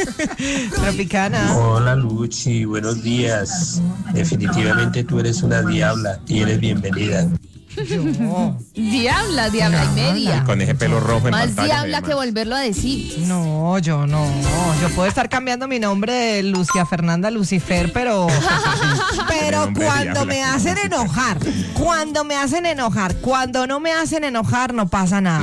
Tropicana. Hola Luchi, buenos días. Definitivamente tú eres una diabla y eres bienvenida. Yo. Diabla y media. Con ese pelo rojo en Más pantalla. diabla que volverlo a decir. No, yo no. Yo puedo estar cambiando mi nombre de Lucia Fernanda a Lucifer, pero nombre cuando diabla. me hacen enojar, cuando no me hacen enojar, no pasa nada.